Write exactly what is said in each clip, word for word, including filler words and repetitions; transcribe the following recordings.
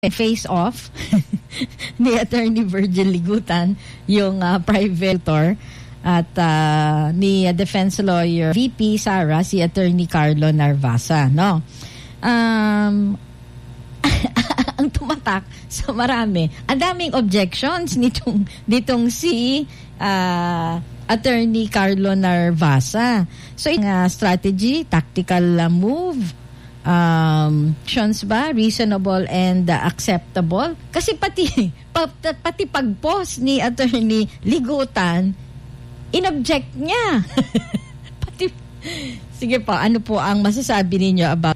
face off ni Attorney Virgil Ligutan, yung uh, private at uh, ni uh, defense lawyer V P Sara, si Attorney Carlo Narvasa, no? Um, ang tumatak sa marami, ang daming objections nitong nitong si uh, Attorney Carlo Narvasa. So, yung uh, strategy, tactical uh, move, um actions ba reasonable and uh, acceptable, kasi pati pati pag-post ni Attorney Ligutan inobject niya. Pati, sige po, ano po ang masasabi ninyo about?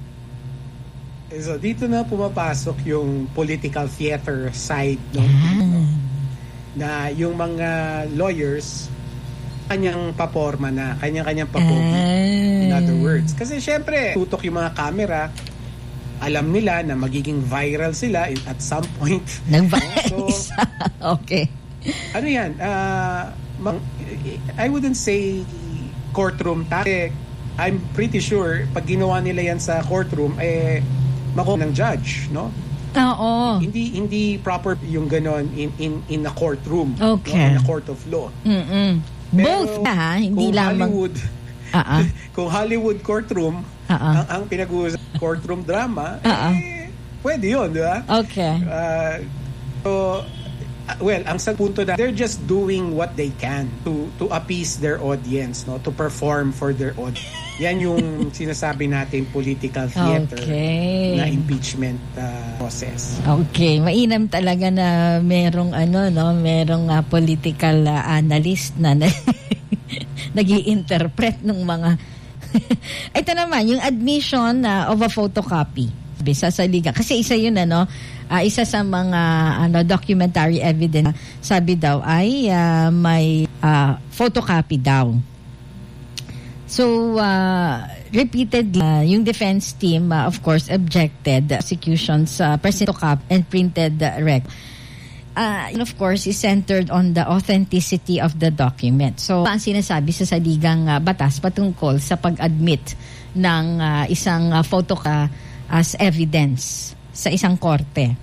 So dito na pumapasok yung political theater side, no? Ah. Na yung mga lawyers kanyang paporma na, kanyang-kanyang papogi. Ah. In other words. Kasi syempre, tutok yung mga camera, alam nila na magiging viral sila at some point. Nag-viral. So, okay. Ano yan? Uh, I wouldn't say courtroom tactic. I'm pretty sure, pag ginawa nila yan sa courtroom, eh, makuha ng judge, no? Oo. Hindi hindi proper yung ganon in in in a courtroom, okay, no? In a court of law. Mm-mm. Pero both na, ha? Hindi kung lamang Hollywood, uh-uh. kung Hollywood courtroom, uh-uh. ang, ang pinag-uusap courtroom drama, uh-uh. eh, pwede yun, di ba? Okay. Uh, so, uh, well, ang sa punto na, they're just doing what they can to to appease their audience, no? To perform for their audience. Yan yung sinasabi natin political theater, okay, na impeachment uh, process. Okay, mainam talaga na merong ano, no, merong uh, political uh, analyst na nag-i-interpret ng mga ito naman yung admission uh, of a photocopy bisa sa liga, kasi isa yun, ano, uh, isa sa mga ano documentary evidence, sabi daw ay uh, may uh, photocopy daw. So, uh, repeatedly, uh, yung defense team, uh, of course, objected the execution's uh, present copy and printed uh, rec. Uh, and of course, is centered on the authenticity of the document. So, ang sinasabi sa saligang uh, batas patungkol sa pag-admit ng uh, isang uh, photo uh, as evidence sa isang korte?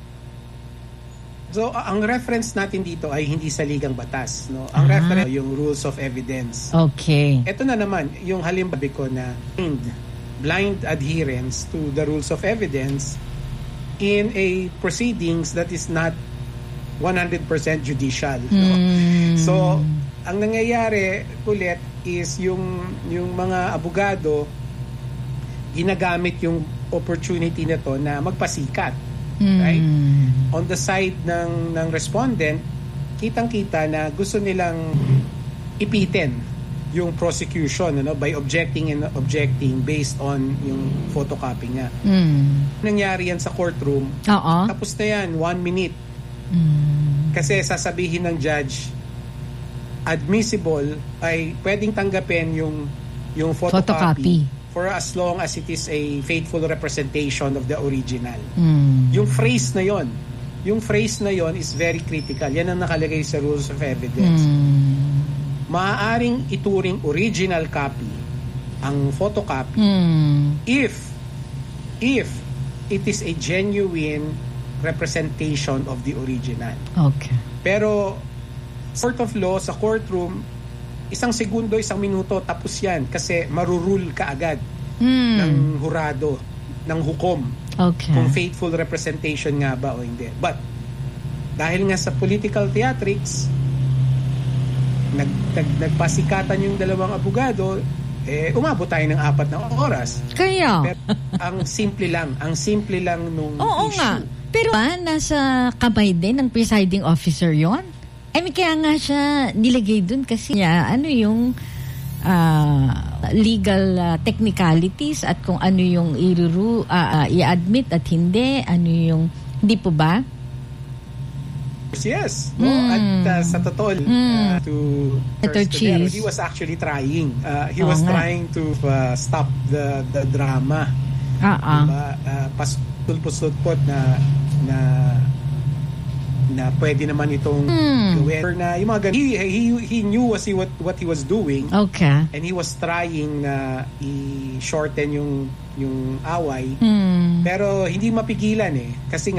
So, uh, ang reference natin dito ay hindi sa ligang batas, no? Ang ah. reference yung rules of evidence. Okay. Ito na naman, yung halimbawa ko na blind, blind adherence to the rules of evidence in a proceedings that is not one hundred percent judicial, no? Mm. So, ang nangyayari ulit is yung yung mga abogado ginagamit yung opportunity na to na magpasikat. Right? Mm. On the side ng ng respondent, kitang-kita na gusto nilang ipitin yung prosecution, ano, by objecting and objecting based on yung photocopy nga. Mm. Nangyari yan sa courtroom. Oo. Tapos na yan, one minute. Mm. Kasi sasabihin ng judge, admissible ay pwedeng tanggapin yung yung photocopy. Photocopy. For as long as it is a faithful representation of the original. Mm. Yung phrase na yon, yung phrase na yon is very critical. Yan ang nakalagay sa rules of evidence. Mm. Maaaring ituring original copy ang photocopy Mm. if if it is a genuine representation of the original. Okay. Pero court of law, sa courtroom, isang segundo, isang minuto, tapos yan. Kasi marurule ka agad Mm. ng hurado, ng hukom. Okay. Kung faithful representation nga ba o hindi. But, dahil nga sa political theatrics, nag, nag, nagpasikatan yung dalawang abogado, eh, umabot tayo ng apat na oras. Kaya? Pero, ang simple lang, ang simple lang nung Oo issue. nga. Pero ba, nasa kamay din ng presiding officer yon? I mean, kaya nga siya nilagay dun kasi niya, ano yung uh, legal uh, technicalities at kung ano yung iruru, uh, uh, i-admit at hindi, ano yung, hindi po ba? Yes. No? Mm. At uh, sa totoo, mm. uh, to Senator Cheese, he was actually trying. Uh, he Oo was nga. trying to uh, stop the the drama. Uh-uh. Diba? Uh, Pasulpot na na na pwede naman itong Hmm. gawin na yung mga ganun. He, he, he knew was he, what, what he was doing. Okay. And he was trying na i-shorten yung yung away. Hmm. Pero hindi mapigilan eh. Kasi nga